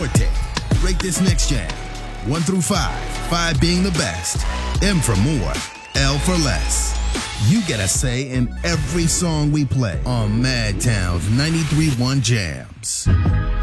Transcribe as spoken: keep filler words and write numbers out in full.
tape. Rate this next jam. One through five. Five being the best. M for more. L for less. You get a say in every song we play on Madtown's ninety-three point one Jams.